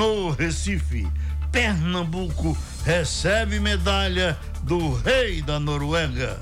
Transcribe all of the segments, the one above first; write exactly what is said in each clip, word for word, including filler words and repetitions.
no Recife. Pernambuco recebe medalha do rei da Noruega.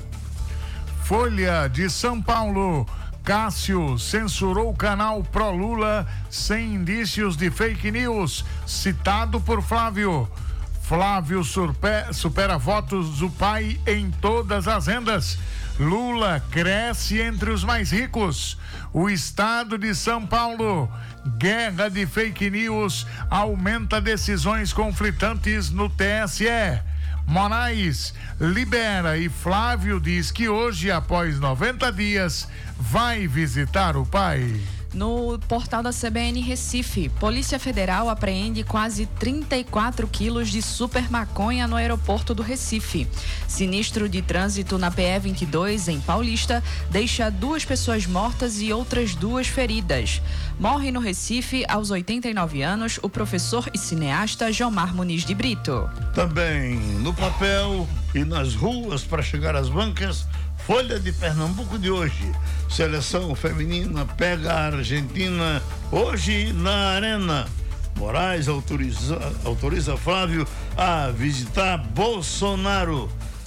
Folha de São Paulo. Cássio censurou o canal Pro Lula sem indícios de fake news, citado por Flávio. Flávio surpe, supera votos do pai em todas as rendas. Lula cresce entre os mais ricos. O estado de São Paulo. Guerra de fake news aumenta decisões conflitantes no T S E. Moraes libera e Flávio diz que hoje, após noventa dias, vai visitar o pai. No portal da C B N Recife, Polícia Federal apreende quase trinta e quatro quilos de super maconha no aeroporto do Recife. Sinistro de trânsito na P E vinte e dois, em Paulista, deixa duas pessoas mortas e outras duas feridas. Morre no Recife, aos oitenta e nove anos, o professor e cineasta Jomar Muniz de Brito. Também no papel e nas ruas para chegar às bancas, Folha de Pernambuco de hoje. Seleção feminina pega a Argentina hoje na Arena. Moraes autoriza, autoriza Flávio a visitar Bolsonaro.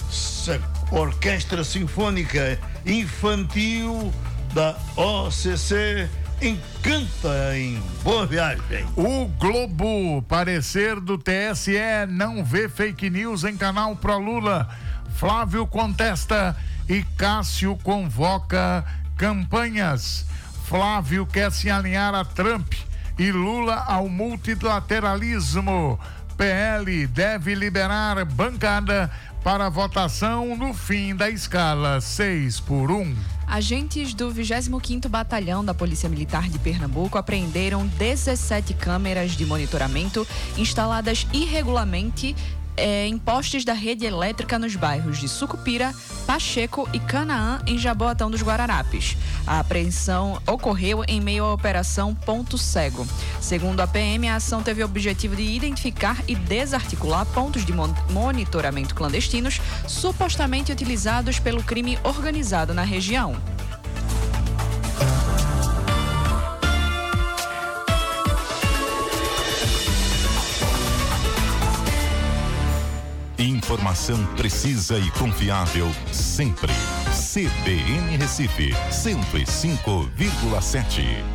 Orquestra Sinfônica Infantil da O C C encanta em Boa Viagem. O Globo, parecer do T S E não vê fake news em canal Pro Lula. Flávio contesta e Cássio convoca campanhas. Flávio quer se alinhar a Trump e Lula ao multilateralismo. P L deve liberar bancada para votação no fim da escala seis por um. Agentes do vigésimo quinto Batalhão da Polícia Militar de Pernambuco apreenderam dezessete câmeras de monitoramento instaladas irregularmente É, em postes da rede elétrica nos bairros de Sucupira, Pacheco e Canaã, em Jaboatão dos Guararapes. A apreensão ocorreu em meio à Operação Ponto Cego. Segundo a P M, a ação teve o objetivo de identificar e desarticular pontos de mon- monitoramento clandestinos supostamente utilizados pelo crime organizado na região. Informação precisa e confiável sempre. C B N Recife, cento e cinco vírgula sete.